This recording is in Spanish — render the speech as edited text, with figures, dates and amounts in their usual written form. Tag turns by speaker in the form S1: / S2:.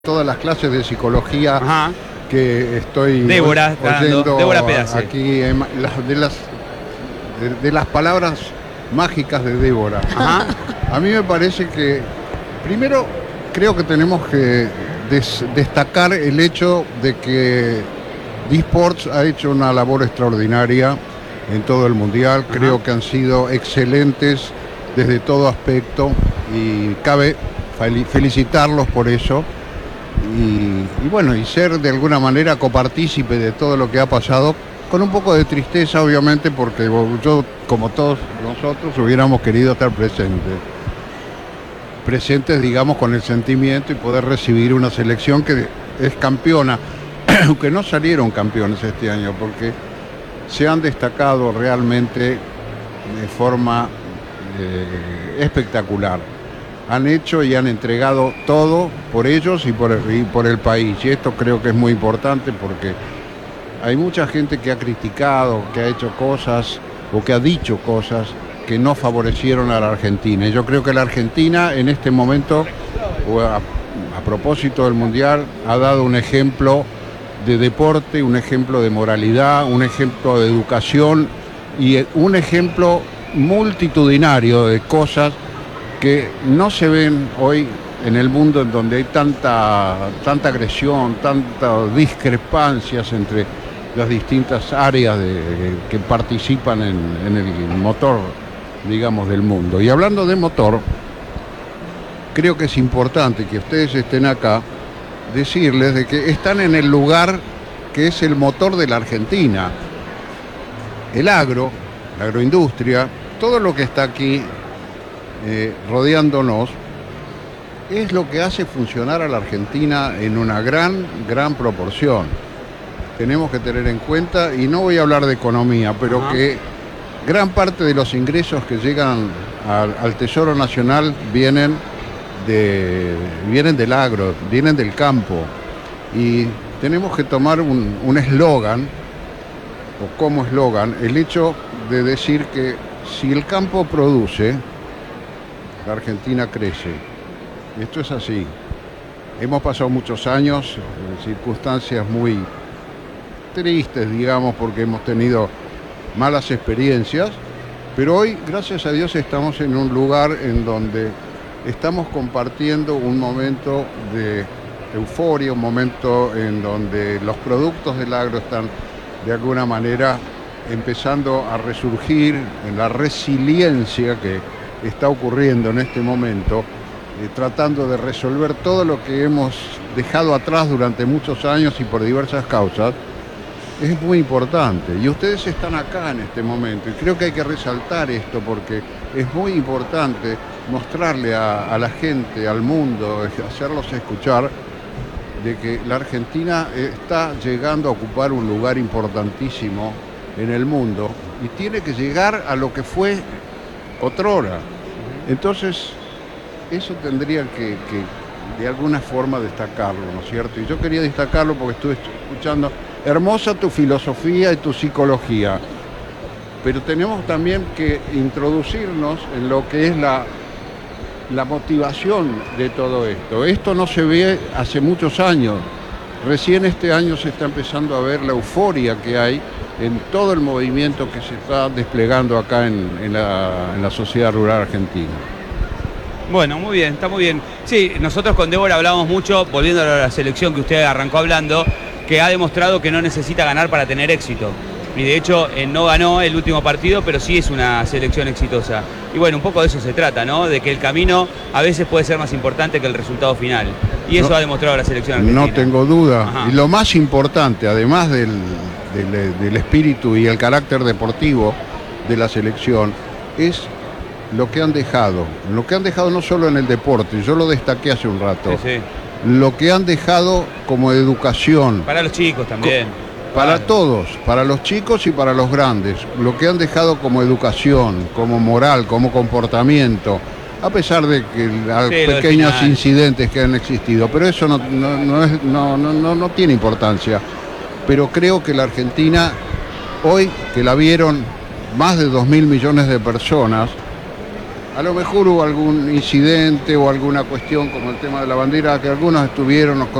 S1: Todas las clases de psicología
S2: Ajá.
S1: que estoy
S2: Débora está
S1: oyendo
S2: dando. Débora Pedace.
S1: aquí, de las palabras mágicas de Débora.
S2: Ajá.
S1: A mí me parece que, primero, creo que tenemos que destacar el hecho de que D-Sports ha hecho una labor extraordinaria en todo el Mundial.
S2: Ajá.
S1: Creo que han sido excelentes desde todo aspecto y cabe felicitarlos por eso. Y bueno, y ser de alguna manera copartícipe de todo lo que ha pasado, con un poco de tristeza obviamente, porque yo, como todos nosotros, hubiéramos querido estar presentes, digamos, con el sentimiento y poder recibir una selección que es campeona, aunque no salieron campeones este año, porque se han destacado realmente de forma espectacular. Han hecho y han entregado todo por ellos y por el país. Y esto creo que es muy importante porque hay mucha gente que ha criticado, que ha hecho cosas o que ha dicho cosas que no favorecieron a la Argentina. Y yo creo que la Argentina en este momento, a propósito del Mundial, ha dado un ejemplo de deporte, un ejemplo de moralidad, un ejemplo de educación y un ejemplo multitudinario de cosas que no se ven hoy en el mundo, en donde hay tanta agresión, tantas discrepancias entre las distintas áreas que participan en el motor, digamos, del mundo. Y hablando de motor, creo que es importante que ustedes estén acá, decirles de que están en el lugar que es el motor de la Argentina. El agro, la agroindustria, todo lo que está aquí rodeándonos, es lo que hace funcionar a la Argentina en una gran proporción. Tenemos que tener en cuenta, y no voy a hablar de economía, pero que gran parte de los ingresos que llegan al Tesoro Nacional vienen del agro, vienen del campo. Y tenemos que tomar un eslogan, o como eslogan, el hecho de decir que si el campo produce, la Argentina crece. Esto es así. Hemos pasado muchos años en circunstancias muy tristes, digamos, porque hemos tenido malas experiencias, pero hoy, gracias a Dios, estamos en un lugar en donde estamos compartiendo un momento de euforia, un momento en donde los productos del agro están de alguna manera empezando a resurgir en la resiliencia que está ocurriendo en este momento, tratando de resolver todo lo que hemos dejado atrás durante muchos años y por diversas causas. Es muy importante, y ustedes están acá en este momento, y creo que hay que resaltar esto porque es muy importante mostrarle a la gente, al mundo, hacerlos escuchar de que la Argentina está llegando a ocupar un lugar importantísimo en el mundo y tiene que llegar a lo que fue otrora. Entonces, eso tendría que de alguna forma destacarlo, ¿no es cierto? Y yo quería destacarlo porque estuve escuchando, hermosa tu filosofía y tu psicología, pero tenemos también que introducirnos en lo que es la motivación de todo esto. Esto no se ve hace muchos años. Recién este año se está empezando a ver la euforia que hay en todo el movimiento que se está desplegando acá en la sociedad rural argentina.
S2: Bueno, muy bien, está muy bien. Sí, nosotros con Débora hablamos mucho, volviendo a la selección que usted arrancó hablando, que ha demostrado que no necesita ganar para tener éxito. Y de hecho no ganó el último partido, pero sí es una selección exitosa. Y bueno, un poco de eso se trata, ¿no? De que el camino a veces puede ser más importante que el resultado final. Y eso ha demostrado la selección argentina.
S1: No tengo duda.
S2: Ajá.
S1: Y lo más importante, además del espíritu y el carácter deportivo de la selección, es lo que han dejado. Lo que han dejado no solo en el deporte, yo lo destaqué hace un rato.
S2: Sí, sí.
S1: Lo que han dejado como educación.
S2: Para los chicos también.
S1: Para todos, para los chicos y para los grandes, lo que han dejado como educación, como moral, como comportamiento, a pesar de que pequeños incidentes que han existido, pero eso no tiene importancia. Pero creo que la Argentina, hoy que la vieron más de 2.000 millones de personas, A lo mejor hubo algún incidente o alguna cuestión como el tema de la bandera, que algunos estuvieron, nos